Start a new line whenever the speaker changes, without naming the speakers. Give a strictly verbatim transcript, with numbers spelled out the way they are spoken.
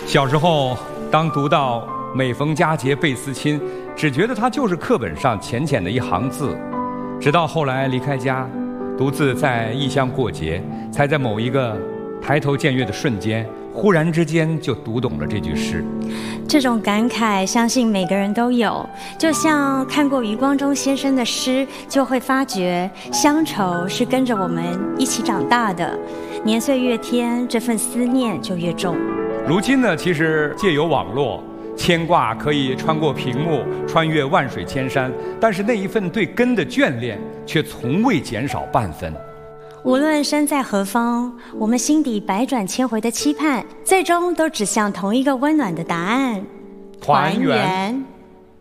小时候，当读到每逢佳节倍思亲，只觉得它就是课本上浅浅的一行字。直到后来离开家，独自在异乡过节，才在某一个抬头见月的瞬间，忽然之间就读懂了这句诗。
这种感慨，相信每个人都有。就像看过余光中先生的诗，就会发觉乡愁是跟着我们一起长大的。年岁越添，这份思念就越重。
如今呢，其实借由网络，牵挂可以穿过屏幕，穿越万水千山，但是那一份对根的眷恋，却从未减少半分。
无论身在何方，我们心底百转千回的期盼，最终都指向同一个温暖的答案：
团圆。